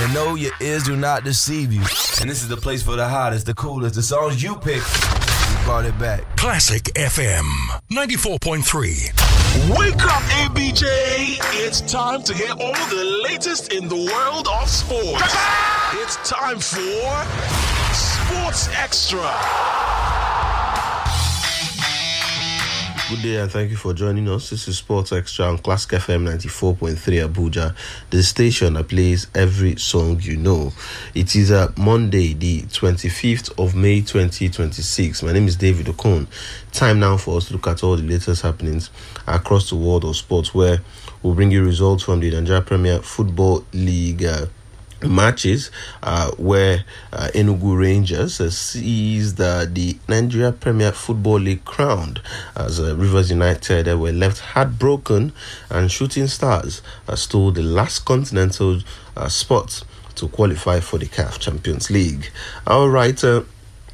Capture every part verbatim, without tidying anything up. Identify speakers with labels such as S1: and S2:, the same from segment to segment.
S1: And no, your ears do not deceive you. And this is the place for the hottest, the coolest, the songs you pick. We brought it back.
S2: Classic F M ninety-four point three.
S3: Wake up, A B J! It's time to get all the latest in the world of sports. It's time for Sports Extra.
S4: Good day and thank you for joining us. This is Sports Extra on Classic F M ninety-four point three Abuja, the station that plays every song you know. It is a Monday, the twenty-fifth of May twenty twenty-six. My name is David Okon. Time now for us to look at all the latest happenings across the world of sports, where we'll bring you results from the Nigeria Premier Football League uh, matches uh, where uh, Enugu Rangers uh, seized uh, the Nigeria Premier Football League crown as uh, Rivers United uh, were left heartbroken, and Shooting Stars uh, stole the last continental uh, spot to qualify for the C A F Champions League. All right. Uh,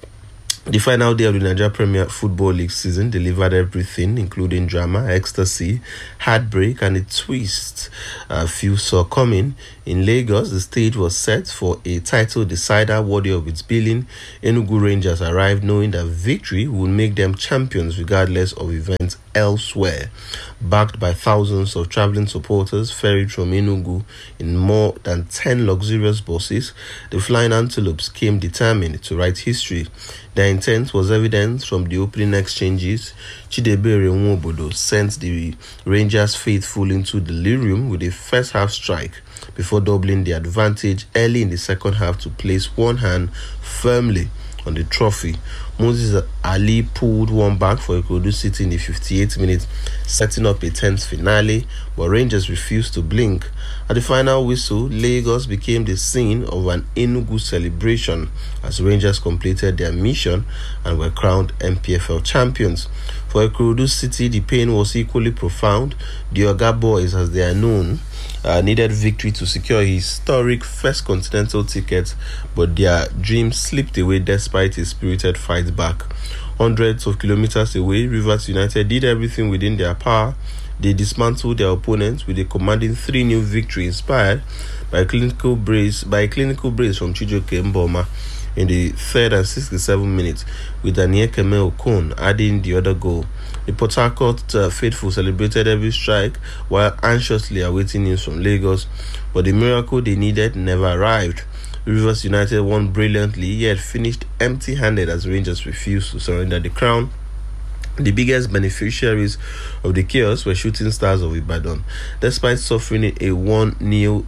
S4: The final day of the Nigeria Premier Football League season delivered everything, including drama, ecstasy, heartbreak, and a twist uh, few saw coming. In Lagos, the stage was set for a title decider worthy of its billing. Enugu Rangers arrived knowing that victory would make them champions regardless of events elsewhere. Backed by thousands of travelling supporters ferried from Enugu in more than ten luxurious buses, the Flying Antelopes came determined to write history. Their intent was evident from the opening exchanges. Chidebere Nwobodo sent the Rangers faithful into delirium with a first half strike before doubling the advantage early in the second half to place one hand firmly on the trophy. Moses Ali pulled one back for Ikorodu City in the fifty-eighth minute, setting up a tense finale, but Rangers refused to blink. At the final whistle, Lagos became the scene of an Enugu celebration as Rangers completed their mission and were crowned N P F L champions. For Ikorodu City, the pain was equally profound. The Oga Boys, as they are known, uh, needed victory to secure a historic first continental ticket, but their dream slipped away despite a spirited fight back. Hundreds of kilometers away, Rivers United did everything within their power. They dismantled their opponents with a commanding three nil victory inspired by a clinical brace by a clinical brace from Chijioke Mboma in the third and sixty-seventh minute, with Aniekeme Okon adding the other goal. The Port Harcourt uh, faithful celebrated every strike while anxiously awaiting news from Lagos, but the miracle they needed never arrived. Rivers United won brilliantly, yet finished empty-handed as Rangers refused to surrender the crown. The biggest beneficiaries of the chaos were Shooting Stars of Ibadan. Despite suffering a one nil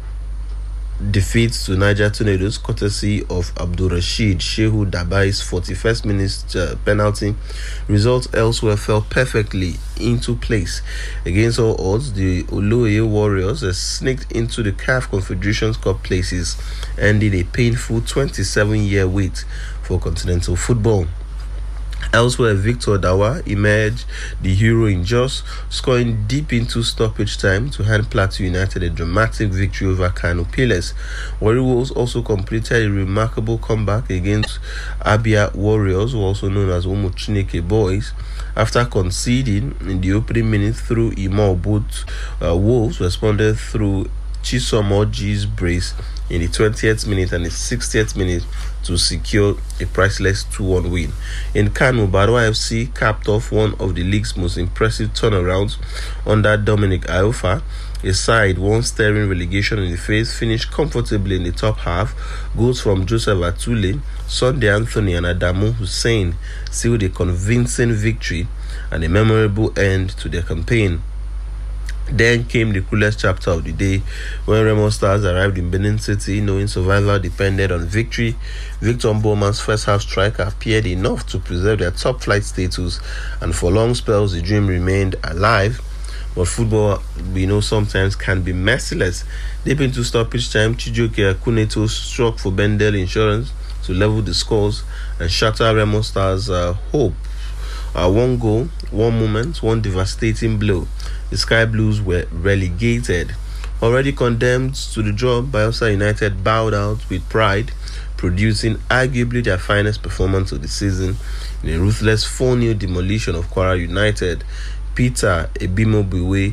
S4: defeat to Niger Tornadoes courtesy of Abdulrasheed Shehu Dabai's forty-first minute uh, penalty, results elsewhere fell perfectly into place. Against all odds, the Oloye Warriors uh, sneaked into the C A F Confederations Cup places, ending a painful twenty-seven year wait for continental football. Elsewhere, Victor Dawa emerged the hero in Jos, scoring deep into stoppage time to hand Plateau United a dramatic victory over Kano Pillars. Warri Wolves also completed a remarkable comeback against Abia Warriors, who are also known as Umu Chineke Boys, after conceding in the opening minute through Imo. Both uh, Wolves responded through Chisom Oji's brace in the twentieth minute and the sixtieth minute to secure a priceless two one win. In Kano, Barwa F C capped off one of the league's most impressive turnarounds under Dominic Iofa. A side once staring relegation in the face finished comfortably in the top half. Goals from Joseph Atule, Sunday Anthony and Adamu Hussein sealed a convincing victory and a memorable end to their campaign. Then came the coolest chapter of the day when Remo Stars arrived in Benin City knowing survival depended on victory. Victor Mboma's first half strike appeared enough to preserve their top flight status, and for long spells the dream remained alive. But football, we know, sometimes can be merciless. Deep into stoppage time, Chijioke Akuneto struck for Bendel Insurance to level the scores and shatter Remo Stars' uh, hope. Uh, one goal, one moment, one devastating blow. The Sky Blues were relegated. Already condemned to the draw, Bayelsa United bowed out with pride, producing arguably their finest performance of the season in a ruthless four nil demolition of Kwara United. Peter Ebimobiwe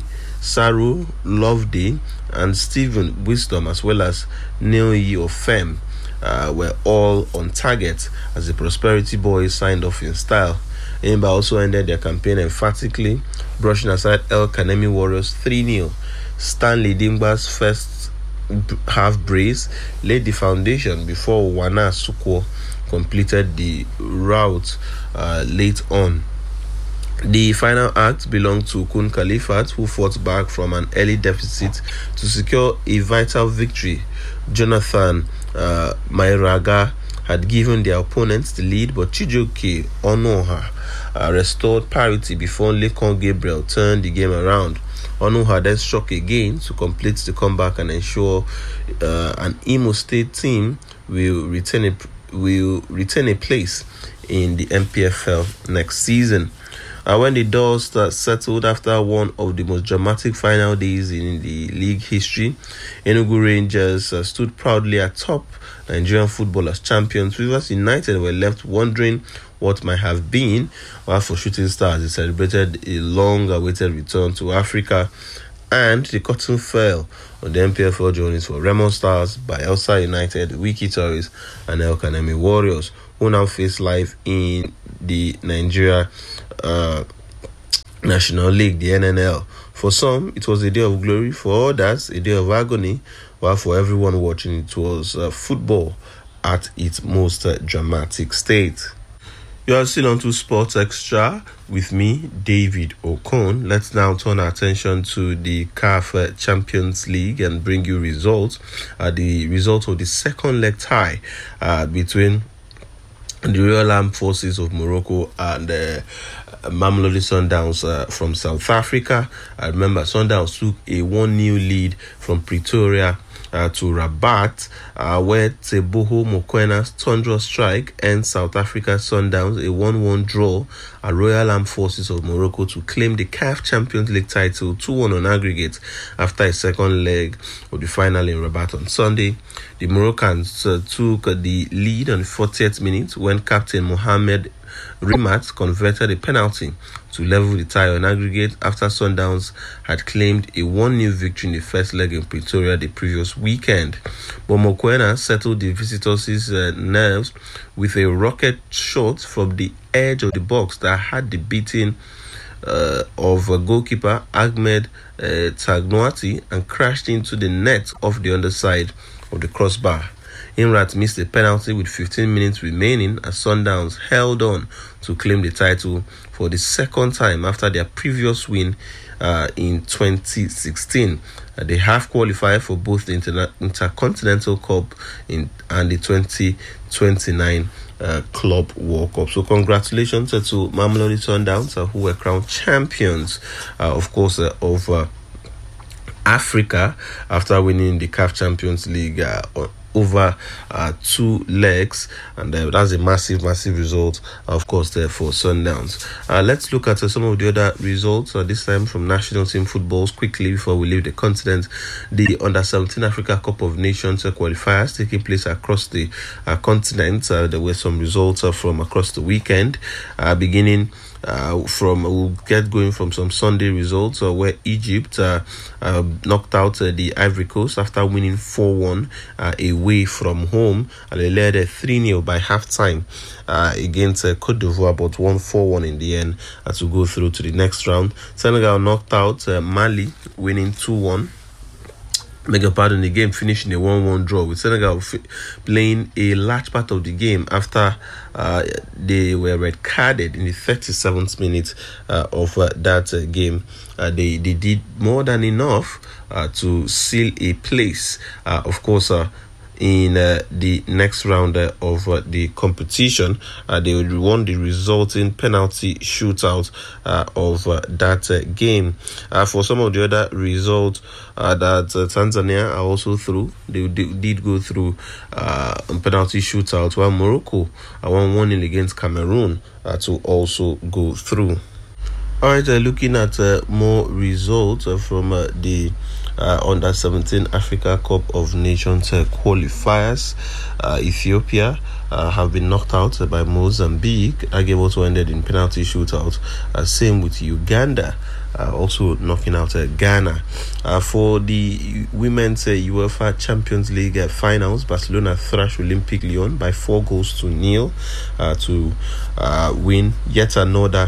S4: Saru Loveday, and Stephen Wisdom, as well as Neil Ofem, uh, were all on target as the Prosperity Boys signed off in style. Enyimba also ended their campaign emphatically, brushing aside El Kanemi Warriors three nil. Stanley Dimba's first half brace laid the foundation before Wana Sukwo completed the route uh, late on. The final act belonged to Kun Khalifat, who fought back from an early deficit to secure a vital victory. Jonathan uh, Mairaga had given their opponents the lead, but Chijioke Onoha uh, restored parity before Lekon Gabriel turned the game around. Onoha then struck again to complete the comeback and ensure uh, an Imo State team will retain a will retain a place in the M P F L next season. Uh, when the dust uh, settled after one of the most dramatic final days in the league history, Enugu Rangers uh, stood proudly atop Nigerian football as champions. Rivers United were left wondering what might have been, while for Shooting Stars they celebrated a long-awaited return to Africa, and the curtain fell on the M P F L journeys for Remo Stars, Bayelsa United, Wiki Tories, and El Kanemi Warriors, who now face life in the Nigeria uh, National League, the N N L. For some, it was a day of glory. For others, a day of agony. While for everyone watching, it was uh, football at its most uh, dramatic state. You are still on to Sports Extra with me, David Okon. Let's now turn our attention to the C A F Champions League and bring you results. Uh, the result of the second leg tie uh, between the Royal Armed Forces of Morocco and uh, Mamelodi Sundowns uh, from South Africa. I remember Sundowns took a one nil lead from Pretoria uh, to Rabat, uh, where Teboho Mokwena's thunderous strike ends South Africa Sundowns a one one draw at Royal Armed Forces of Morocco to claim the C A F Champions League title two one on aggregate after a second leg of the final in Rabat on Sunday. The Moroccans uh, took uh, the lead on the fortieth minute when Captain Mohamed Rimat converted a penalty to level the tie on aggregate after Sundowns had claimed a one nil victory in the first leg in Pretoria the previous weekend. But Mokwena settled the visitors' uh, nerves with a rocket shot from the edge of the box that had the beating uh, of uh, goalkeeper Ahmed uh, Tagnoati and crashed into the net off the underside of the crossbar. Imrat missed a penalty with fifteen minutes remaining as Sundowns held on to claim the title for the second time after their previous win uh, in twenty sixteen. Uh, they have qualified for both the Inter- Intercontinental Cup in, and the twenty twenty-nine uh, Club World Cup. So congratulations uh, to Mamelodi Sundowns uh, who were crowned champions, uh, of course, uh, of uh, Africa after winning the C A F Champions League uh, over uh, two legs, and uh, that's a massive, massive result, of course, there for Sundowns. Uh, let's look at uh, some of the other results, uh, this time from national team footballs, quickly before we leave the continent. The under seventeen Africa Cup of Nations uh, qualifiers taking place across the uh, continent. Uh, there were some results uh, from across the weekend, uh, beginning Uh, from we'll get going from some Sunday results uh, where Egypt uh, uh, knocked out uh, the Ivory Coast after winning four one uh, away from home, and they led uh, three nil by halftime uh, against uh, Cote d'Ivoire, but won four one in the end uh, to go through to the next round. Senegal knocked out uh, Mali, winning two one. Beg your pardon, the game finished in a one one draw, with Senegal f- playing a large part of the game after uh, they were red carded in the thirty-seventh minute uh, of uh, that uh, game. Uh, they, they did more than enough uh, to seal a place, uh, of course, uh, in uh, the next round uh, of uh, the competition. Uh, they won the resulting penalty shootout uh, of uh, that uh, game. Uh, for some of the other results uh, that uh, Tanzania are also through, they, they did go through uh, penalty shootout, while Morocco uh, won one nil against Cameroon uh, to also go through. All right, uh, looking at uh, more results uh, from uh, the Uh, under seventeen Africa Cup of Nations uh, qualifiers. uh, Ethiopia uh, have been knocked out uh, by Mozambique. That game also ended in penalty shootout. Uh, same with Uganda. uh, also knocking out uh, Ghana. Uh, for the women's uh, UEFA Champions League uh, finals, Barcelona thrashed Olympique Lyon by four goals to nil uh, to uh, win yet another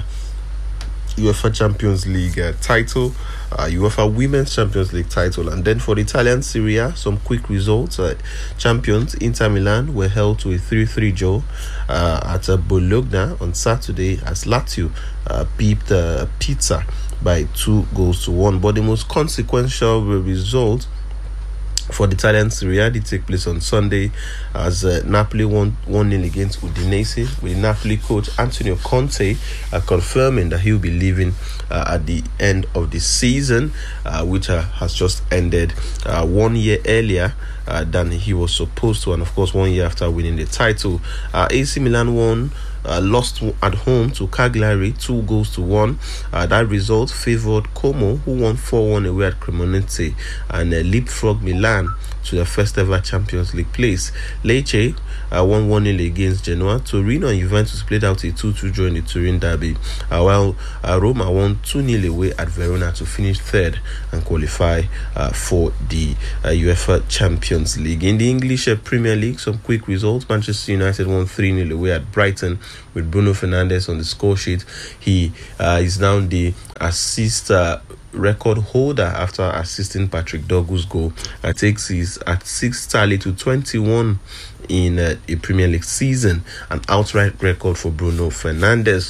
S4: UEFA Champions League uh, title, uh, UEFA Women's Champions League title. And then for the Italian Serie A, some quick results. Uh, champions Inter Milan were held to a three three draw uh, at uh, Bologna on Saturday as Lazio uh, beat uh, Pisa by two goals to one. But the most consequential result for the Italian Serie A did take place on Sunday as uh, Napoli won one nil against Udinese, with Napoli coach Antonio Conte uh, confirming that he will be leaving uh, at the end of the season, uh, which uh, has just ended uh, one year earlier uh, than he was supposed to, and of course one year after winning the title. uh, A C Milan won Uh, lost at home to Cagliari two goals to one. Uh, that result favoured Como, who won four one away at Cremonese, and uh, leapfrogged Milan to their first ever Champions League place. Lecce uh, won one nil against Genoa. Torino and Juventus played out a two two draw in the Turin derby, uh, while uh, Roma won two nil away at Verona to finish third and qualify uh, for the uh, UEFA Champions League. In the English uh, Premier League, some quick results. Manchester United won three nil away at Brighton with Bruno Fernandes on the score sheet. He uh, is now the assist uh, record holder after assisting Patrick Douglas' goal. Uh, takes his at six tally to twenty-one in uh, a Premier League season, an outright record for Bruno Fernandes.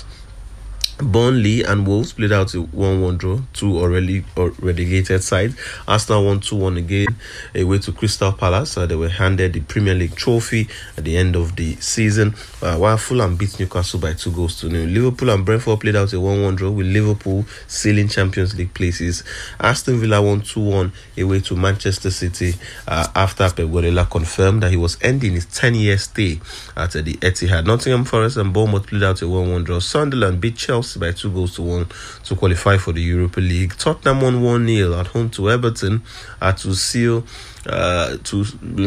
S4: Burnley and Wolves played out a one one draw, two already relegated sides. Arsenal won two one again away to Crystal Palace. Uh, they were handed the Premier League trophy at the end of the season, uh, while Fulham beat Newcastle by two goals to nil. Liverpool and Brentford played out a one one draw, with Liverpool sealing Champions League places. Aston Villa won two one away to Manchester City uh, after Pep Guardiola confirmed that he was ending his ten-year stay at uh, the Etihad. Nottingham Forest and Bournemouth played out a one one draw. Sunderland beat Chelsea by two goals to one to qualify for the Europa League. Tottenham won one nil at home to Everton uh, to seal uh, to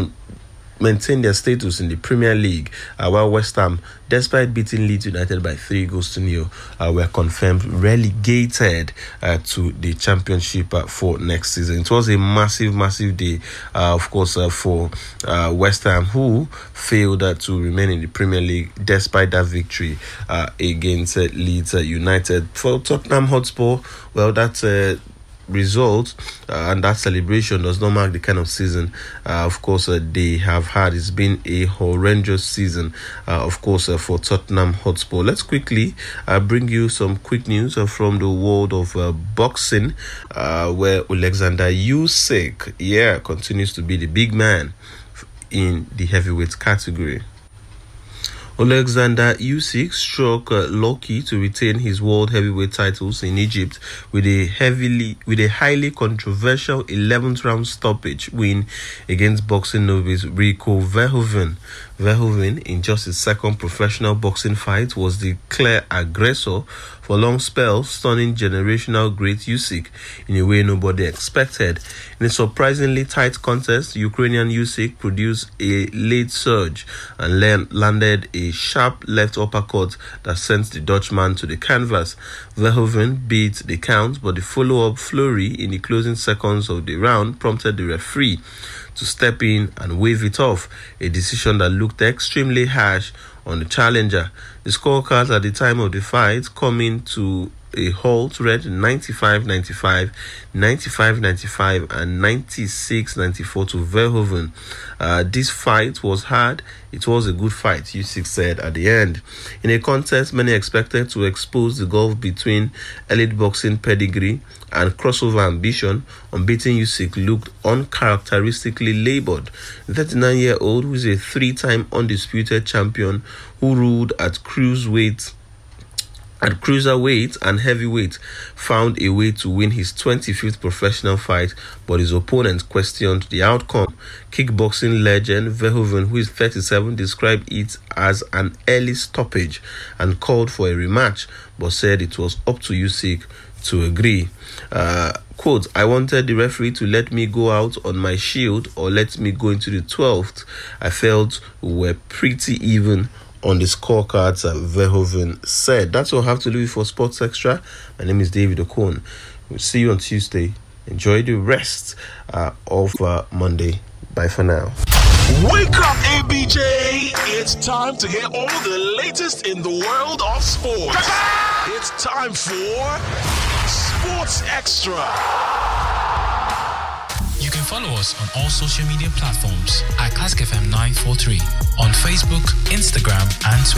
S4: maintain their status in the Premier League, uh, while West Ham, despite beating Leeds United by three goals to nil, uh, were confirmed relegated uh, to the Championship uh, for next season. It was a massive, massive day, uh, of course, uh, for uh, West Ham, who failed uh, to remain in the Premier League despite that victory uh, against uh, Leeds uh, United. For Tottenham Hotspur, well, that's uh, result uh, and that celebration does not mark the kind of season uh, of course uh, they have had. It's been a horrendous season uh, of course uh, for Tottenham Hotspur. Let's quickly uh, bring you some quick news uh, from the world of uh, boxing, uh, where Alexander Usyk yeah continues to be the big man in the heavyweight category. Alexander Usyk struck uh, lucky to retain his world heavyweight titles in Egypt with a heavily with a highly controversial eleventh round stoppage win against boxing novice Rico Verhoeven. Verhoeven, in just his second professional boxing fight, was the clear aggressor for long spells, stunning generational great Usyk in a way nobody expected. In a surprisingly tight contest, Ukrainian Usyk produced a late surge and landed a sharp left uppercut that sent the Dutchman to the canvas. Verhoeven beat the count, but the follow-up flurry in the closing seconds of the round prompted the referee to step in and wave it off, a decision that looked extremely harsh on the challenger. The scorecards at the time of the fight coming to a halt read ninety-five ninety-five, ninety-five ninety-five and ninety-six ninety-four to Verhoeven. Uh, this fight was hard. It was a good fight, Usyk said at the end. In a contest many expected to expose the gulf between elite boxing pedigree and crossover ambition, unbeaten Usyk looked uncharacteristically laboured. The thirty-nine-year-old, who is a three-time undisputed champion who ruled at cruiserweight At cruiserweight and heavyweight, found a way to win his twenty-fifth professional fight, but his opponent questioned the outcome. Kickboxing legend Verhoeven, who is thirty-seven, described it as an early stoppage and called for a rematch, but said it was up to Usyk to agree. Uh, quote, I wanted the referee to let me go out on my shield or let me go into the twelfth. I felt we were pretty even on the scorecards, uh, Verhoeven said. That's all I have to leave for Sports Extra. My name is David Okon. We'll see you on Tuesday. Enjoy the rest uh, of uh, Monday. Bye for now.
S3: Wake up, A B J! It's time to hear all the latest in the world of sports. It's time for Sports Extra.
S5: You can follow us on all social media platforms at Classic F M nine four three on Facebook, Instagram, and Twitter.